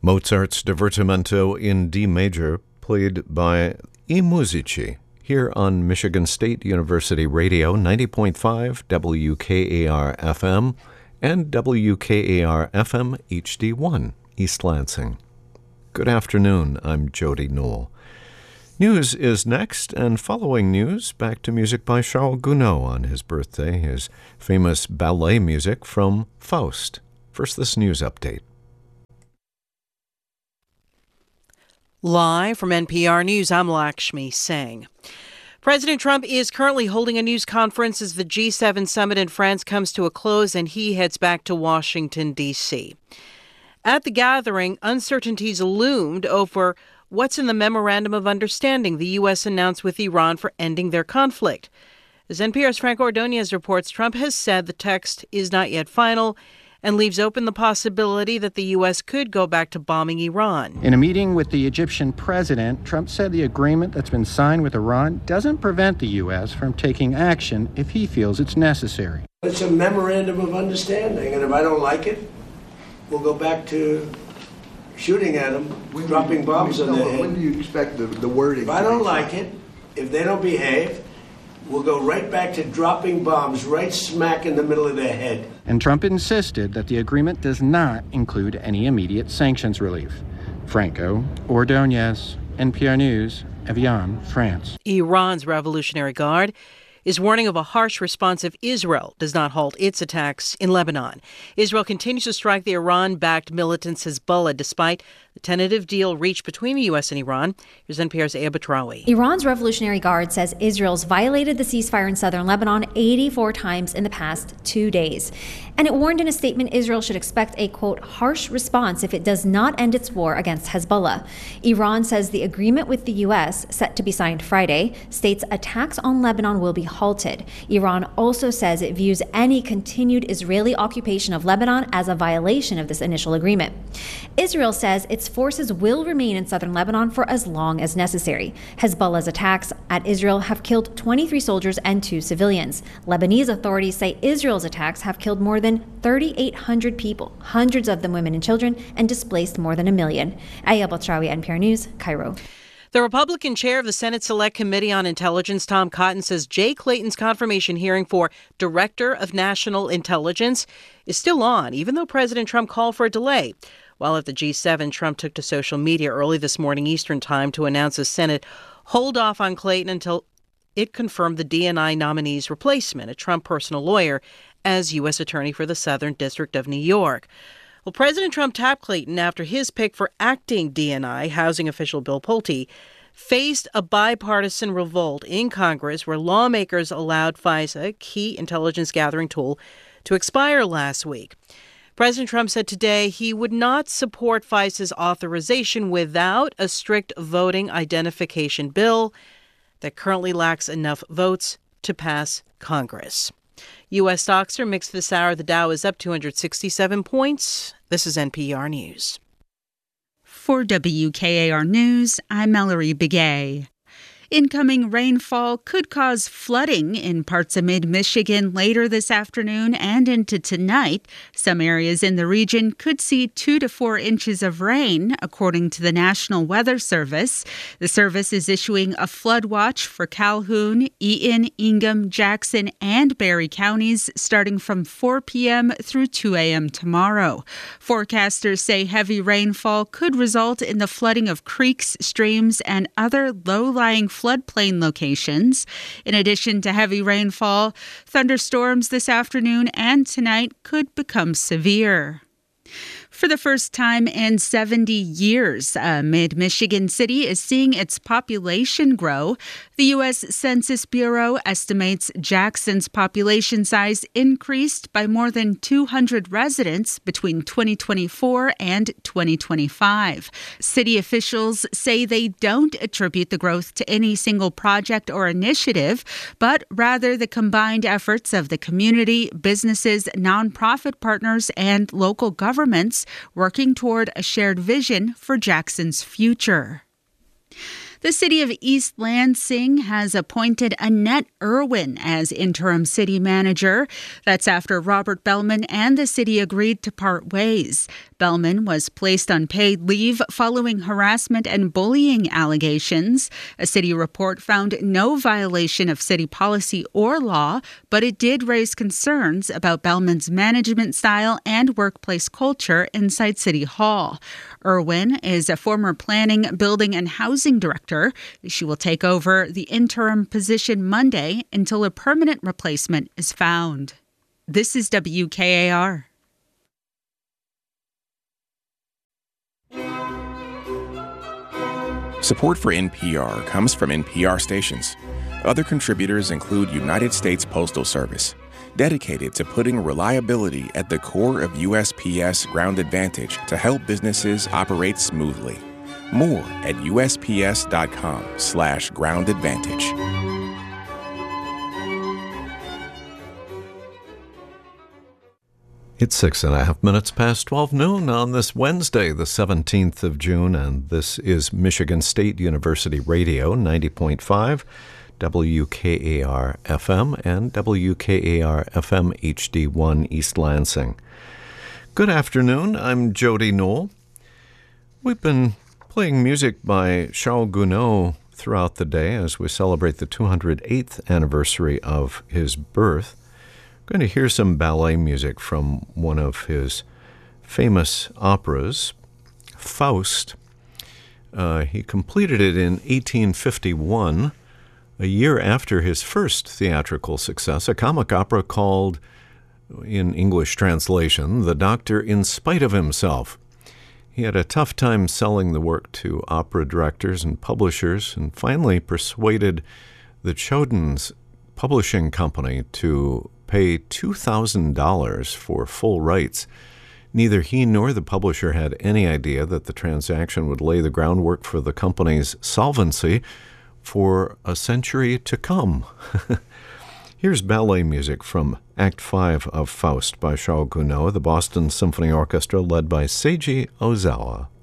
Mozart's Divertimento in D major, played by I Musici, here on Michigan State University Radio, 90.5 WKAR FM and WKAR FM HD1, East Lansing. Good afternoon, I'm Jody Newell. News is next, and following news, back to music by Charles Gounod on his birthday, his famous ballet music from Faust. First, this news update. Live from NPR News, I'm Lakshmi Singh. President Trump is currently holding a news conference as the G7 summit in France comes to a close and he heads back to Washington, D.C. At the gathering, uncertainties loomed over what's in the Memorandum of Understanding the U.S. announced with Iran for ending their conflict. As NPR's Frank Ordonez reports, Trump has said the text is not yet final and leaves open the possibility that the U.S. could go back to bombing Iran. In a meeting with the Egyptian president, Trump said the agreement that's been signed with Iran doesn't prevent the U.S. from taking action if he feels it's necessary. It's a memorandum of understanding, and if I don't like it, we'll go back to shooting at them, dropping bombs on their head. When do you expect the wording? If I don't like it, if they don't behave, we'll go right back to dropping bombs right smack in the middle of their head. And Trump insisted that the agreement does not include any immediate sanctions relief. Franco Ordonez, NPR News, Evian, France. Iran's Revolutionary Guard is warning of a harsh response if Israel does not halt its attacks in Lebanon. Israel continues to strike the Iran-backed militant Hezbollah despite the tentative deal reached between the U.S. and Iran. Here's NPR's Aya Batrawi. Iran's Revolutionary Guard says Israel's violated the ceasefire in southern Lebanon 84 times in the past 2 days. And it warned in a statement Israel should expect a, quote, harsh response if it does not end its war against Hezbollah. Iran says the agreement with the U.S., set to be signed Friday, states attacks on Lebanon will be halted. Iran also says it views any continued Israeli occupation of Lebanon as a violation of this initial agreement. Israel says its forces will remain in southern Lebanon for as long as necessary. Hezbollah's attacks at Israel have killed 23 soldiers and 2 civilians. Lebanese authorities say Israel's attacks have killed more than 3,800 people, hundreds of them women and children, and displaced more than 1 million. Aya Batrawi, NPR News, Cairo. The Republican chair of the Senate Select Committee on Intelligence, Tom Cotton, says Jay Clayton's confirmation hearing for Director of National Intelligence is still on, even though President Trump called for a delay. While at the G7, Trump took to social media early this morning Eastern Time to announce the Senate hold off on Clayton until it confirmed the DNI nominee's replacement, a Trump personal lawyer, as U.S. Attorney for the Southern District of New York. Well, President Trump tapped Clayton after his pick for acting DNI, housing official Bill Pulte, faced a bipartisan revolt in Congress where lawmakers allowed FISA, a key intelligence gathering tool, to expire last week. President Trump said today he would not support FISA's authorization without a strict voting identification bill that currently lacks enough votes to pass Congress. U.S. stocks are mixed this hour. The Dow is up 267 points. This is NPR News. For WKAR News, I'm Mallory Begay. Incoming rainfall could cause flooding in parts of mid-Michigan later this afternoon and into tonight. Some areas in the region could see 2 to 4 inches of rain, according to the National Weather Service. The service is issuing a flood watch for Calhoun, Eaton, Ingham, Jackson, and Berry counties starting from 4 p.m. through 2 a.m. tomorrow. Forecasters say heavy rainfall could result in the flooding of creeks, streams, and other low-lying floodplain locations. In addition to heavy rainfall, thunderstorms this afternoon and tonight could become severe. For the first time in 70 years, a mid-Michigan city is seeing its population grow. The U.S. Census Bureau estimates Jackson's population size increased by more than 200 residents between 2024 and 2025. City officials say they don't attribute the growth to any single project or initiative, but rather the combined efforts of the community, businesses, nonprofit partners, and local governments working toward a shared vision for Jackson's future. The city of East Lansing has appointed Annette Irwin as interim city manager. That's after Robert Bellman and the city agreed to part ways. Bellman was placed on paid leave following harassment and bullying allegations. A city report found no violation of city policy or law, but it did raise concerns about Bellman's management style and workplace culture inside City Hall. Irwin is a former planning, building, and housing director. She will take over the interim position Monday until a permanent replacement is found. This is WKAR. Support for NPR comes from NPR stations. Other contributors include United States Postal Service, dedicated to putting reliability at the core of USPS Ground Advantage to help businesses operate smoothly. More at USPS.com/Ground Advantage. It's 6.5 past 12 noon on this Wednesday, the 17th of June, and this is Michigan State University Radio, 90.5, WKAR FM, and WKAR FM HD1 East Lansing. Good afternoon, I'm Jody Knoll. We've been playing music by Charles Gounod throughout the day as we celebrate the 208th anniversary of his birth. We're going to hear some ballet music from one of his famous operas, Faust. He completed it in 1851, a year after his first theatrical success, a comic opera called, in English translation, The Doctor in Spite of Himself. He had a tough time selling the work to opera directors and publishers, and finally persuaded the Chodens Publishing Company to pay $2,000 for full rights. Neither he nor the publisher had any idea that the transaction would lay the groundwork for the company's solvency for a century to come. Here's ballet music from Act 5 of Faust by Charles Gounod, the Boston Symphony Orchestra led by Seiji Ozawa.